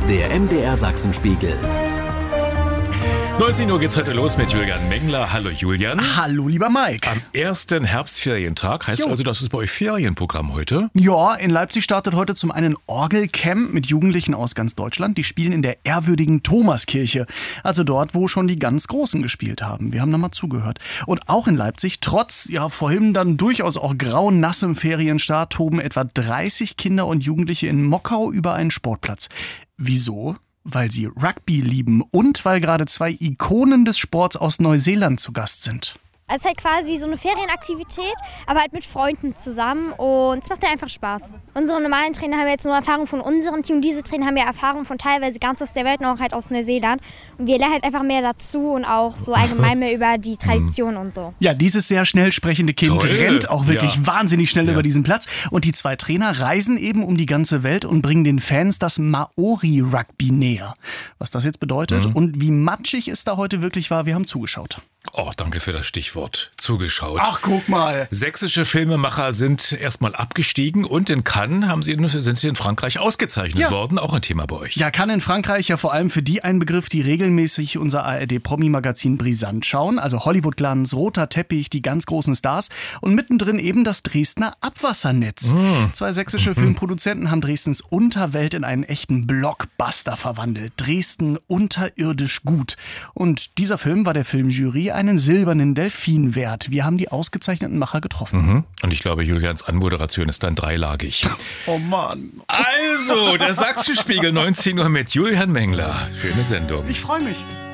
Der MDR Sachsenspiegel. 19 Uhr geht's heute los mit Julian Mengler. Hallo Julian. Hallo lieber Mike. Am ersten Herbstferientag heißt also, das ist bei euch Ferienprogramm heute? Ja, in Leipzig startet heute zum einen Orgelcamp mit Jugendlichen aus ganz Deutschland. Die spielen in der ehrwürdigen Thomaskirche, also dort, wo schon die ganz Großen gespielt haben. Wir haben da mal zugehört. Und auch in Leipzig, trotz vorhin dann durchaus auch grau-nassem Ferienstart, toben etwa 30 Kinder und Jugendliche in Mockau über einen Sportplatz. Wieso? Weil sie Rugby lieben und weil gerade 2 Ikonen des Sports aus Neuseeland zu Gast sind. Es ist halt quasi wie so eine Ferienaktivität, aber halt mit Freunden zusammen und es macht ja einfach Spaß. Unsere normalen Trainer haben jetzt nur Erfahrung von unserem Team, diese Trainer haben ja Erfahrung von teilweise ganz aus der Welt und auch halt aus Neuseeland. Und wir lernen halt einfach mehr dazu und auch so allgemein mehr über die Tradition und so. Ja, dieses sehr schnell sprechende Kind rennt auch wirklich wahnsinnig schnell über diesen Platz. Und die 2 Trainer reisen eben um die ganze Welt und bringen den Fans das Maori-Rugby näher. Was das jetzt bedeutet und wie matschig es da heute wirklich war, wir haben zugeschaut. Oh, danke für das Stichwort. Zugeschaut. Ach, guck mal. Sächsische Filmemacher sind erstmal abgestiegen und in Cannes sind sie in Frankreich ausgezeichnet worden. Auch ein Thema bei euch. Ja, Cannes in Frankreich ja vor allem für die ein Begriff, die regelmäßig unser ARD-Promi-Magazin Brisant schauen. Also Hollywood-Glanz, roter Teppich, die ganz großen Stars und mittendrin eben das Dresdner Abwassernetz. 2 sächsische Filmproduzenten haben Dresdens Unterwelt in einen echten Blockbuster verwandelt. Dresden unterirdisch gut. Und dieser Film war der Filmjury einen silbernen Delfin wert. Wir haben die ausgezeichneten Macher getroffen. Und ich glaube, Julians Anmoderation ist dann dreilagig. Oh Mann. Also, der Sachsenspiegel 19 Uhr mit Julian Mengler. Schöne Sendung. Ich freue mich.